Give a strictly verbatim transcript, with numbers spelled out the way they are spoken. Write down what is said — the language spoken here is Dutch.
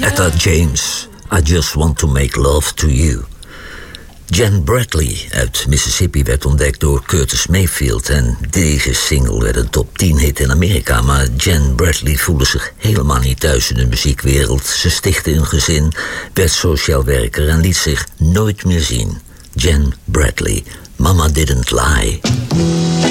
Etta James, I Just Want to Make Love to You. Jen Bradley uit Mississippi werd ontdekt door Curtis Mayfield en deze single werd een top tien hit in Amerika. Maar Jen Bradley voelde zich helemaal niet thuis in de muziekwereld. Ze stichtte een gezin, werd sociaal werker en liet zich nooit meer zien. Jen Bradley, Mama Didn't Lie.